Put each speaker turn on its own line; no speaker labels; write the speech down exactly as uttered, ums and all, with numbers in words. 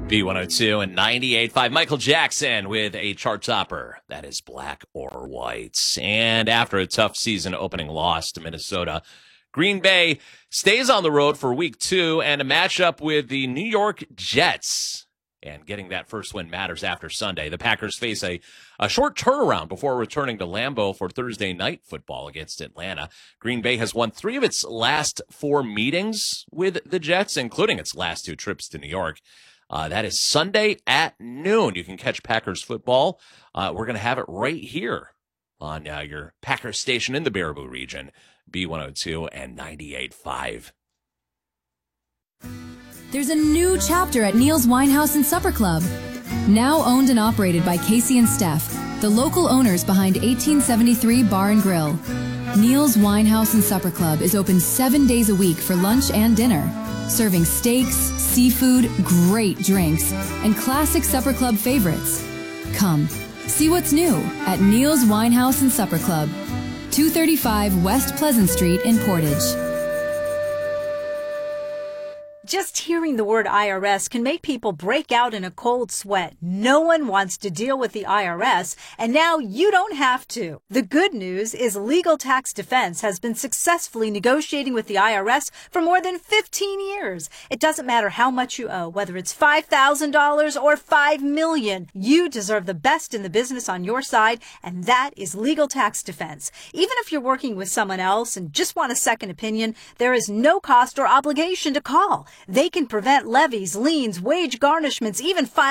B one oh two and ninety-eight point five. Michael Jackson with a chart topper. That is Black or White. And after a tough season opening loss to Minnesota, Green Bay stays on the road for week two and a matchup with the New York Jets. And getting that first win matters after Sunday. The Packers face a, a short turnaround before returning to Lambeau for Thursday night football against Atlanta. Green Bay has won three of its last four meetings with the Jets, including its last two trips to New York. Uh, that is Sunday at noon. You can catch Packers football. Uh, we're going to have it right here on uh, your Packers station in the Baraboo region, B one oh two and ninety-eight point five.
There's a new chapter at Neil's Winehouse and Supper Club. Now owned and operated by Casey and Steph, the local owners behind eighteen seventy-three Bar and Grill. Neil's Winehouse and Supper Club is open seven days a week for lunch and dinner, serving steaks, seafood, great drinks, and classic Supper Club favorites. Come, see what's new at Neil's Winehouse and Supper Club, two thirty-five West Pleasant Street in Portage.
Just hearing the word I R S can make people break out in a cold sweat. No one wants to deal with the I R S, and now you don't have to. The good news is Legal Tax Defense has been successfully negotiating with the I R S for more than fifteen years. It doesn't matter how much you owe, whether it's five thousand dollars or five million dollars. You deserve the best in the business on your side, and that is Legal Tax Defense. Even if you're working with someone else and just want a second opinion, there is no cost or obligation to call. They can prevent levies, liens, wage garnishments, even file